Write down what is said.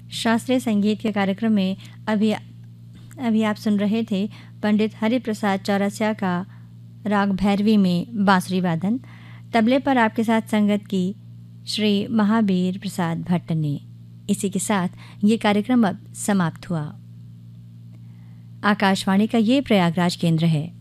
शास्त्रीय संगीत के कार्यक्रम में अभी आप सुन रहे थे पंडित हरिप्रसाद चौरसिया का राग भैरवी में बांसुरी वादन। तबले पर आपके साथ संगत की श्री महावीर प्रसाद भट्ट ने। इसी के साथ ये कार्यक्रम अब समाप्त हुआ। आकाशवाणी का ये प्रयागराज केंद्र है।